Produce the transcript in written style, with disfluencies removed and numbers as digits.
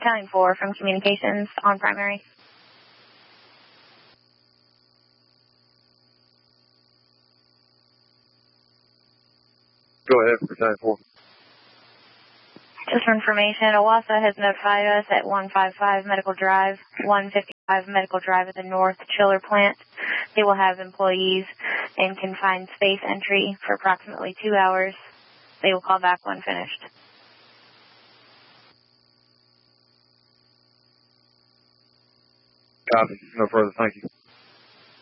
Battalion 4 from communications on primary. Go ahead, Battalion 4. Just for information, OWASA has notified us at 155 Medical Drive, 155 Medical Drive at the North Chiller Plant. They will have employees in confined space entry for approximately 2 hours. They will call back when finished. Copy. No further. Thank you.